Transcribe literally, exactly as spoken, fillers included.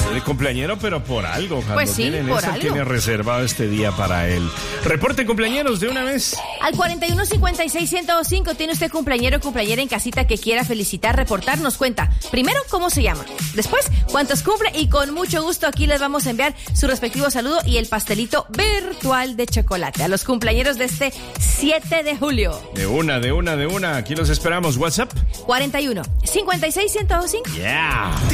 de cumpleañero, pero por algo, cuando Pues sí, tienen por eso, algo. tiene reservado este día para él. Reporte cumpleañeros de una vez. Al cuarenta y uno cincuenta y seis ciento cinco tiene usted cumpleañero o cumpleañera en casita que quiera felicitar, reportar, nos cuenta. Primero, ¿cómo se llama? Después, ¿cuántos cumple? Y con mucho gusto aquí les vamos a enviar su respectivo saludo y el pastelito virtual de chocolate a los cumpleañeros de este siete de julio. De una, de una, de una. Aquí los esperamos. WhatsApp. cuarenta y uno cincuenta y seis ciento cinco. Yeah.